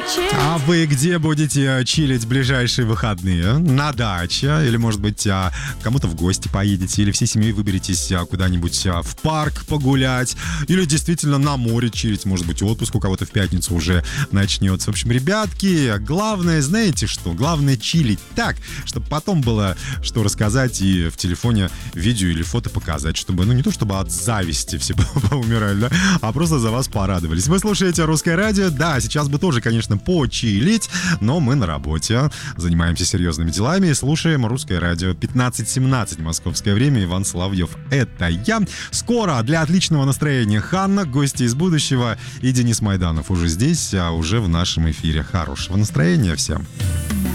А вы где будете чилить в ближайшие выходные? На даче? Или, может быть, кому-то в гости поедете? Или всей семьей выберетесь куда-нибудь в парк погулять? Или действительно на море чилить? Может быть, отпуск у кого-то в пятницу уже начнется. В общем, ребятки, главное, знаете что? Главное чилить так, чтобы потом было что рассказать и в телефоне видео или фото показать, чтобы, не то чтобы от зависти все поумирали, да, а просто за вас порадовались. Вы слушаете «Русское радио». Да, сейчас бы тоже, конечно, почилить, но мы на работе, занимаемся серьезными делами и слушаем «Русское радио». 15:17 московское время. Иван Соловьев — это я. Скоро для отличного настроения Ханна, гости из будущего, и Денис Майданов уже здесь, уже в нашем эфире. Хорошего настроения всем.